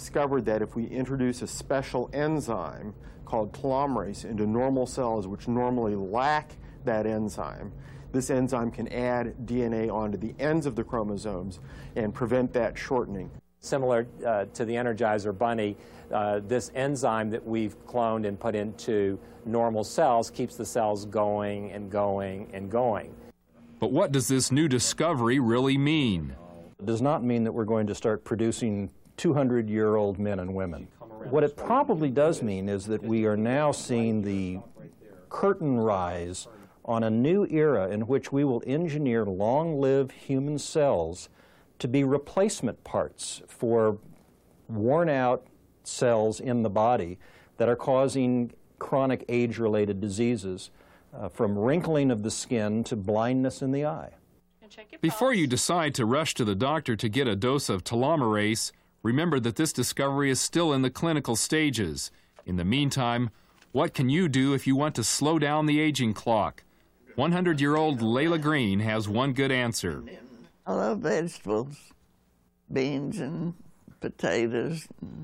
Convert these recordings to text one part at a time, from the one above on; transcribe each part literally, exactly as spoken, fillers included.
discovered that if we introduce a special enzyme called telomerase into normal cells which normally lack that enzyme, this enzyme can add D N A onto the ends of the chromosomes and prevent that shortening. Similar uh, to the Energizer Bunny, uh, this enzyme that we've cloned and put into normal cells keeps the cells going and going and going. But what does this new discovery really mean? It does not mean that we're going to start producing two hundred year old men and women. What it probably does mean is that we are now seeing the curtain rise on a new era in which we will engineer long-lived human cells to be replacement parts for worn-out cells in the body that are causing chronic age-related diseases, uh, from wrinkling of the skin to blindness in the eye. Before you decide to rush to the doctor to get a dose of telomerase, remember that this discovery is still in the clinical stages. In the meantime, what can you do if you want to slow down the aging clock? one hundred year old Layla Green has one good answer. I love vegetables, beans and potatoes.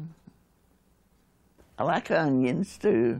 I like onions, too.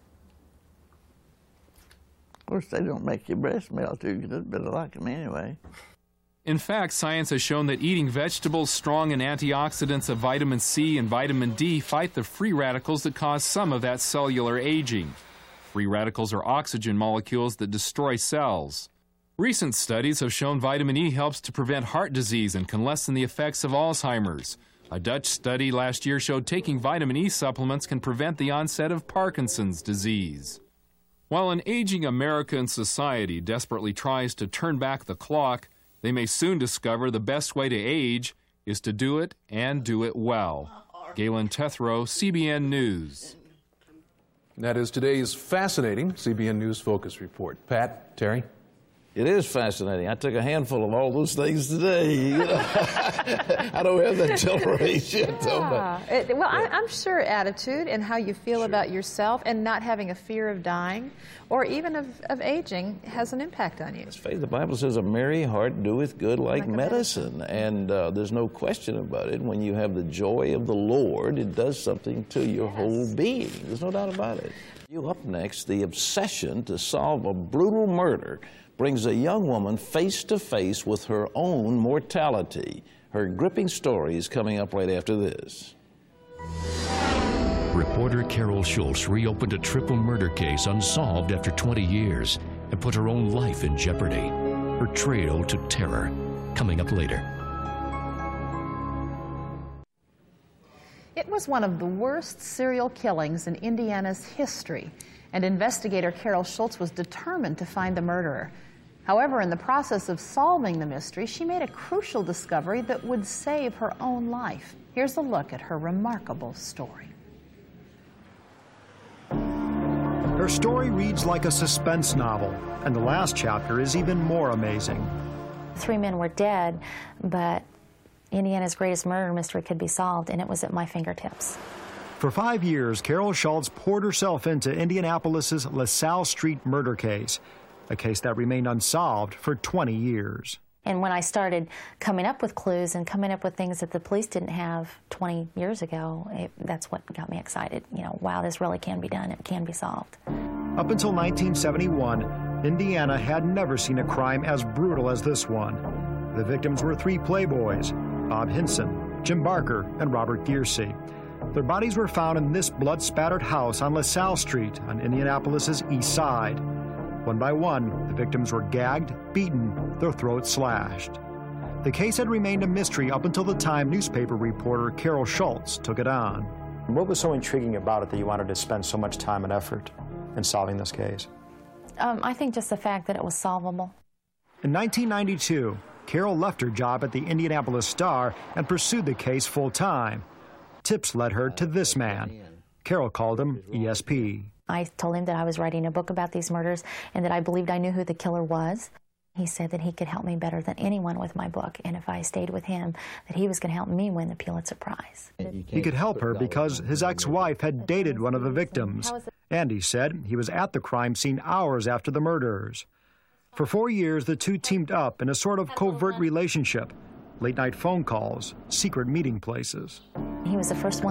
Of course, they don't make your breast milk too good, but I like them anyway. In fact, science has shown that eating vegetables strong in antioxidants of vitamin C and vitamin D fight the free radicals that cause some of that cellular aging. Free radicals are oxygen molecules that destroy cells. Recent studies have shown vitamin E helps to prevent heart disease and can lessen the effects of Alzheimer's. A Dutch study last year showed taking vitamin E supplements can prevent the onset of Parkinson's disease. While an aging American society desperately tries to turn back the clock, they may soon discover the best way to age is to do it and do it well. Galen Tethrow, C B N News. That is today's fascinating C B N News Focus Report. Pat, Terry? It is fascinating. I took a handful of all those things today. You know? I don't have that toleration yet, though. Yeah. But, it, well, yeah. I, I'm sure attitude and how you feel sure. about yourself and not having a fear of dying or even of, of aging has an impact on you. Faith, the Bible says a merry heart doeth good like, like medicine. medicine. And uh, there's no question about it. When you have the joy of the Lord, it does something to your yes. whole being. There's no doubt about it. You up next, the obsession to solve a brutal murder brings a young woman face to face with her own mortality. Her gripping story is coming up right after this. Reporter Carol Schultz reopened a triple murder case unsolved after twenty years and put her own life in jeopardy. Her trail to terror, coming up later. It was one of the worst serial killings in Indiana's history, and investigator Carol Schultz was determined to find the murderer. However, in the process of solving the mystery, she made a crucial discovery that would save her own life. Here's a look at her remarkable story. Her story reads like a suspense novel, and the last chapter is even more amazing. Three men were dead, but Indiana's greatest murder mystery could be solved, and it was at my fingertips. For five years, Carol Schultz poured herself into Indianapolis's LaSalle Street murder case, a case that remained unsolved for twenty years. And when I started coming up with clues and coming up with things that the police didn't have twenty years ago, it, that's what got me excited. You know, wow, this really can be done. It can be solved. Up until nineteen seventy-one, Indiana had never seen a crime as brutal as this one. The victims were three playboys, Bob Hinson, Jim Barker, and Robert Gearsey. Their bodies were found in this blood-spattered house on LaSalle Street on Indianapolis's east side. One by one, the victims were gagged, beaten, their throats slashed. The case had remained a mystery up until the time newspaper reporter Carol Schultz took it on. What was so intriguing about it that you wanted to spend so much time and effort in solving this case? Um, I think just the fact that it was solvable. In nineteen ninety-two, Carol left her job at the Indianapolis Star and pursued the case full-time. Tips led her to this man. Carol called him E S P. I told him that I was writing a book about these murders and that I believed I knew who the killer was. He said that he could help me better than anyone with my book, and if I stayed with him, that he was going to help me win the Pulitzer Prize. He could help her because his ex-wife had dated one of the victims, and he said he was at the crime scene hours after the murders. For four years, the two teamed up in a sort of covert relationship, late-night phone calls, secret meeting places. He was the first one